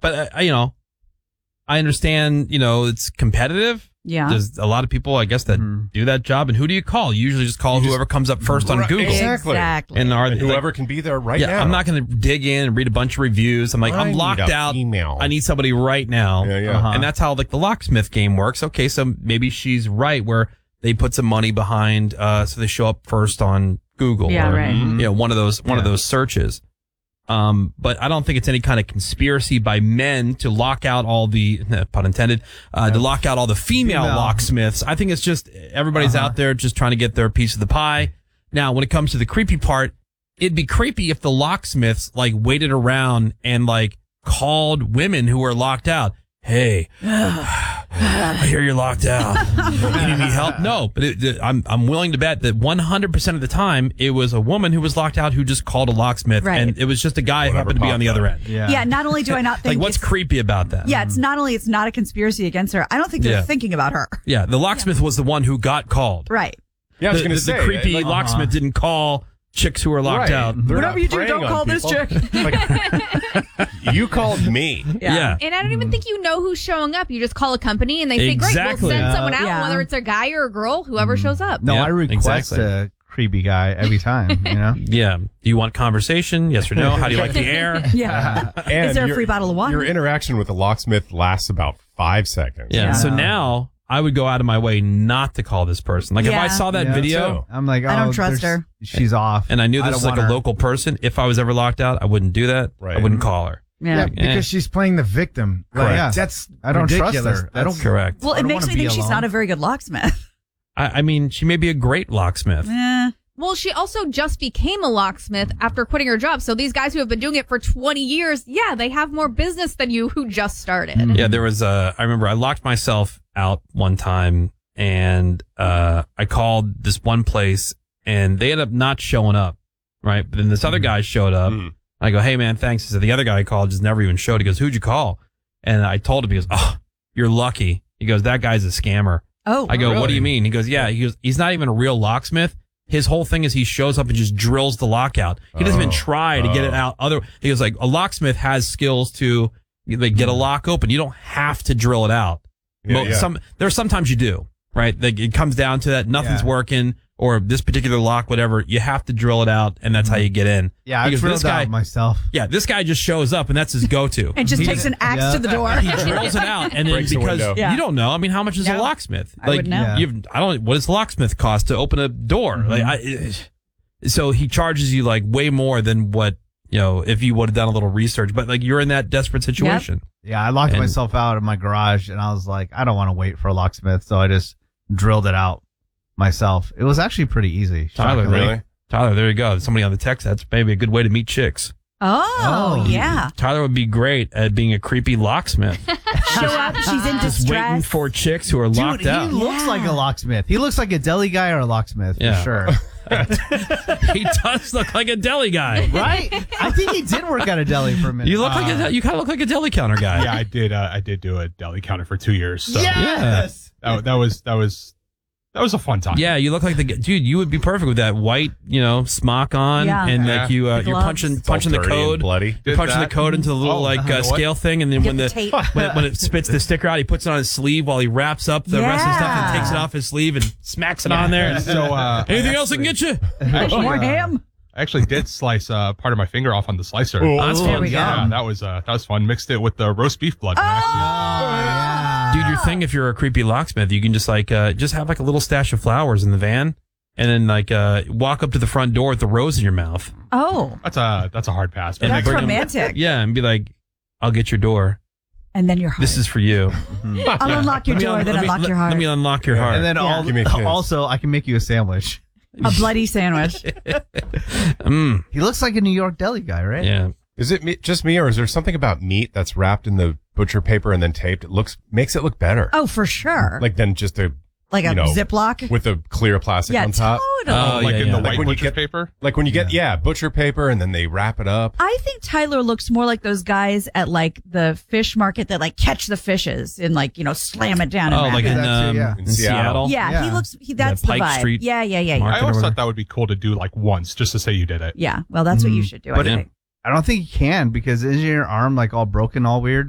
But, I understand, it's competitive. Yeah. There's a lot of people, I guess, that do that job. And who do you call? You usually just call whoever comes up first on Google. Exactly. And whoever can be there right now. I'm not going to dig in and read a bunch of reviews. I'm like, I'm locked out. Email. I need somebody right now. Yeah. And that's how the locksmith game works. Okay, so maybe she's right where they put some money behind, so they show up first on Google. Yeah, or, right. one of those searches. But I don't think it's any kind of conspiracy by men to lock out all the, pun intended, to lock out all the female locksmiths. I think it's just everybody's out there just trying to get their piece of the pie. Now, when it comes to the creepy part, it'd be creepy if the locksmiths waited around and called women who were locked out. Hey, I hear you're locked out. You need any help? No, but I'm willing to bet that 100% of the time it was a woman who was locked out who just called a locksmith, and it was just a guy who happened to be on the other end. Yeah. Not only do I not think what's creepy about that? Yeah, it's not a conspiracy against her. I don't think they're thinking about her. Yeah, the locksmith was the one who got called. Right. Yeah, I was going to say the creepy locksmith didn't call chicks who were locked out. Whatever you do, don't call this chick. You called me. Yeah. And I don't even think you know who's showing up. You just call a company and they say, great, we'll send someone out, whether it's a guy or a girl, whoever shows up. No, I request a creepy guy every time, Yeah. Do you want conversation? Yes or no? How do you like the air? Yeah. And is there a free bottle of water? Your interaction with the locksmith lasts about 5 seconds. Yeah. So now I would go out of my way not to call this person. If I saw that video, I'm like, I don't trust her. She's off. And I knew this was a local person. If I was ever locked out, I wouldn't do that. Right. I wouldn't call her. Yeah, because she's playing the victim. Correct. That's I don't ridiculous. trust her. I don't. Correct. Well, it makes me think she's not a very good locksmith. I mean, she may be a great locksmith. Well, she also just became a locksmith after quitting her job. So these guys who have been doing it for 20 years, they have more business than you who just started. Yeah, there was I remember I locked myself out one time and I called this one place and they ended up not showing up, right? But then this other guy showed up. I go, hey, man, thanks. He said, the other guy I called just never even showed. He goes, who'd you call? And I told him, he goes, oh, you're lucky. He goes, that guy's a scammer. Oh, I go, what do you mean? He goes, yeah. He goes, he's not even a real locksmith. His whole thing is he shows up and just drills the lock out. He doesn't even try to get it out. He goes, a locksmith has skills to get a lock open. You don't have to drill it out. There's sometimes you do, right? It comes down to that. Nothing's working. Or this particular lock, whatever, you have to drill it out, and that's how you get in. Yeah, I drilled out myself. Yeah, this guy just shows up, and that's his go-to. And just takes an axe to the door. He drills it out, and then because you don't know, I mean, how much is a locksmith? I would know. What does a locksmith cost to open a door? So he charges you way more than what if you would have done a little research. But you're in that desperate situation. Yep. Yeah, I locked myself out in my garage, and I was like, I don't want to wait for a locksmith, so I just drilled it out myself. It was actually pretty easy. Tyler, really? Tyler, there you go. Somebody on the text. That's maybe a good way to meet chicks. Oh, yeah. Tyler would be great at being a creepy locksmith. Show up. She's in distress. Just waiting for chicks who are locked out. He looks like a locksmith. He looks like a deli guy or a locksmith for sure. He does look like a deli guy, right? I think he did work at a deli for a minute. You look you kind of look like a deli counter guy. Yeah, I did. I did do a deli counter for 2 years. So yes, that was a fun time. Yeah, you look like the dude. You would be perfect with that white, smock on, and you're punching the code. Bloody. You're punching the code into the little scale thing, and then when when it spits the sticker out, he puts it on his sleeve while he wraps up the rest of the stuff and takes it off his sleeve and smacks it on there. So anything else I can get you? More ham. I actually did slice part of my finger off on the slicer. That's fun. Yeah, that was fun. Mixed it with the roast beef blood. Dude, your thing, if you're a creepy locksmith, you can just just have a little stash of flowers in the van and then walk up to the front door with the rose in your mouth. Oh. That's a hard pass. And that's romantic. And be like, I'll get your door. And then your heart. This is for you. I'll unlock your door, then unlock your heart. Let me unlock your heart. And then also, I can make you a sandwich. A bloody sandwich. He looks like a New York deli guy, right? Yeah. Is it just me, or is there something about meat that's wrapped in the butcher paper and then taped? Makes it look better. Oh, for sure. Than just a Ziploc with a clear plastic on top. Totally. In the white butcher paper. When you get butcher paper and then they wrap it up. I think Tyler looks more like those guys at the fish market that catch the fishes and slam it down. Oh, and in Seattle. Yeah, he looks. That's the Pike vibe. Street Yeah. I always thought that would be cool to do once, just to say you did it. Yeah, well, that's what you should do. But I don't think you can because isn't your arm all broken, all weird?